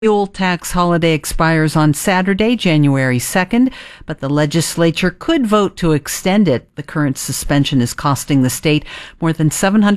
Fuel tax holiday expires on Saturday, January 2nd, but the legislature could vote to extend it. The current suspension is costing the state more than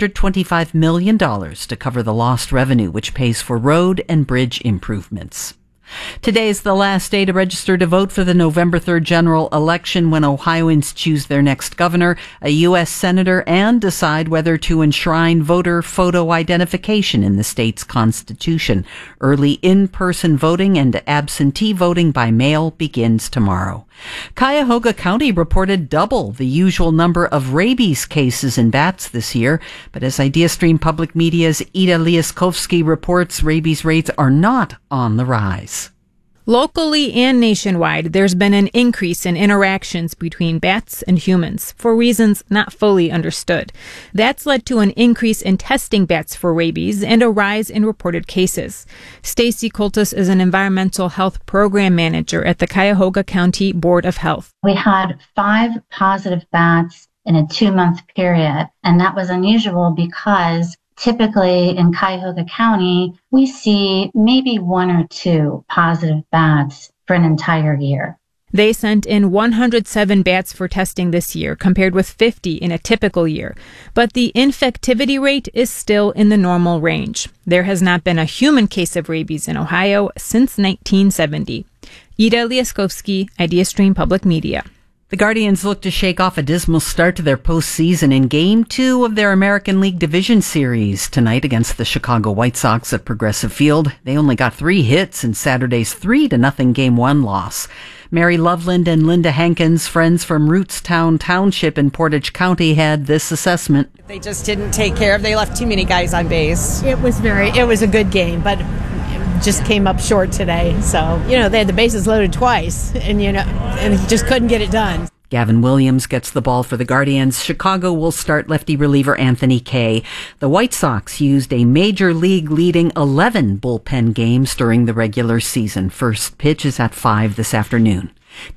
$725 million to cover the lost revenue, which pays for road and bridge improvements. Today is the last day to register to vote for the November 3rd general election, when Ohioans choose their next governor, a U.S. senator, and decide whether to enshrine voter photo identification in the state's constitution. Early in-person voting and absentee voting by mail begins tomorrow. Cuyahoga County reported double the usual number of rabies cases in bats this year, but as IdeaStream Public Media's Ida Liaskovsky reports, rabies rates are not on the rise. Locally and nationwide, there's been an increase in interactions between bats and humans for reasons not fully understood. That's led to an increase in testing bats for rabies and a rise in reported cases. Stacy Coltis is an environmental health program manager at the Cuyahoga County Board of Health. We had 5 positive bats in a 2-month period, and that was unusual because typically in Cuyahoga County, we see maybe 1 or 2 positive bats for an entire year. They sent in 107 bats for testing this year, compared with 50 in a typical year. But the infectivity rate is still in the normal range. There has not been a human case of rabies in Ohio since 1970. Ida Liaskovsky, IdeaStream Public Media. The Guardians look to shake off a dismal start to their postseason in Game 2 of their American League Division Series tonight against the Chicago White Sox at Progressive Field. They only got 3 hits in Saturday's 3-0 Game 1 loss. Mary Loveland and Linda Hankins, friends from Rootstown Township in Portage County, had this assessment. They just didn't take care of. They left too many guys on base. It was a good game, but just came up short today. So, they had the bases loaded twice and just couldn't get it done. Gavin Williams gets the ball for the Guardians. Chicago will start lefty reliever Anthony Kay. The White Sox used a Major League leading 11 bullpen games during the regular season. First pitch is at 5 this afternoon.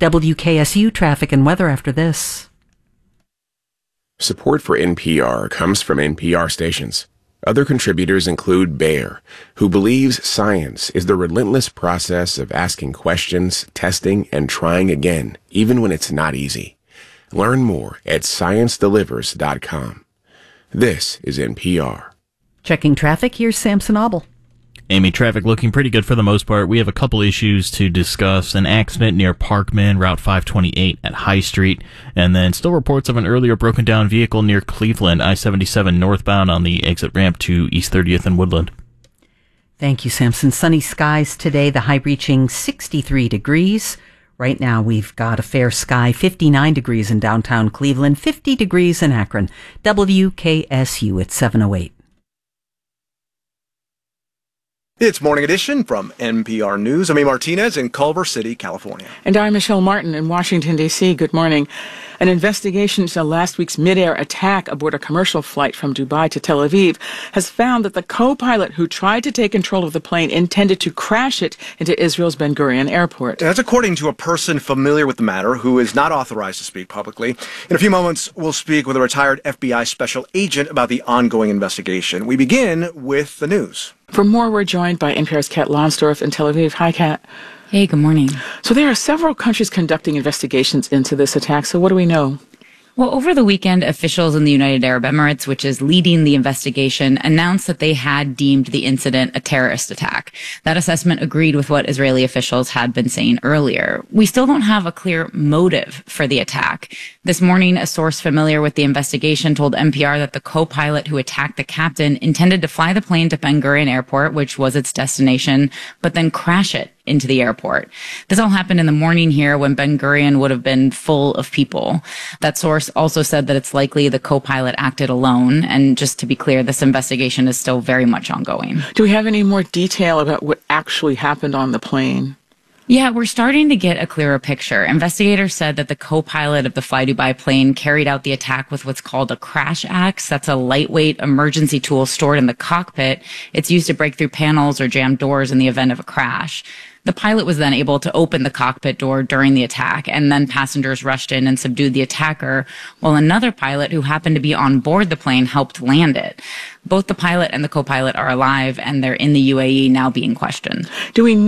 WKSU traffic and weather after this. Support for NPR comes from NPR stations. Other contributors include Bayer, who believes science is the relentless process of asking questions, testing, and trying again, even when it's not easy. Learn more at ScienceDelivers.com. This is NPR. Checking traffic, here's Samson Obel. Amy, traffic looking pretty good for the most part. We have a couple issues to discuss. An accident near Parkman, Route 528 at High Street, and then still reports of an earlier broken down vehicle near Cleveland, I-77 northbound on the exit ramp to East 30th and Woodland. Thank you, Samson. Sunny skies today, the high reaching 63 degrees. Right now we've got a fair sky, 59 degrees in downtown Cleveland, 50 degrees in Akron. WKSU at 7:08. It's Morning Edition from NPR News. I'm A. Martinez in Culver City, California. And I'm Michelle Martin in Washington, D.C. Good morning. An investigation into last week's mid-air attack aboard a commercial flight from Dubai to Tel Aviv has found that the co-pilot who tried to take control of the plane intended to crash it into Israel's Ben Gurion Airport. That's according to a person familiar with the matter who is not authorized to speak publicly. In a few moments, we'll speak with a retired FBI special agent about the ongoing investigation. We begin with the news. For more, we're joined by NPR's Kat Lonsdorf in Tel Aviv. Hi, Kat. Hey, good morning. So there are several countries conducting investigations into this attack. So what do we know? Well, over the weekend, officials in the United Arab Emirates, which is leading the investigation, announced that they had deemed the incident a terrorist attack. That assessment agreed with what Israeli officials had been saying earlier. We still don't have a clear motive for the attack. This morning, a source familiar with the investigation told NPR that the co-pilot who attacked the captain intended to fly the plane to Ben Gurion Airport, which was its destination, but then crash it into the airport. This all happened in the morning here when Ben Gurion would have been full of people. That source also said that it's likely the co-pilot acted alone. And just to be clear, this investigation is still very much ongoing. Do we have any more detail about what actually happened on the plane? Yeah, we're starting to get a clearer picture. Investigators said that the co-pilot of the Fly Dubai plane carried out the attack with what's called a crash axe. That's a lightweight emergency tool stored in the cockpit. It's used to break through panels or jam doors in the event of a crash. The pilot was then able to open the cockpit door during the attack, and then passengers rushed in and subdued the attacker, while another pilot who happened to be on board the plane helped land it. Both the pilot and the co-pilot are alive, and they're in the UAE now being questioned. Do we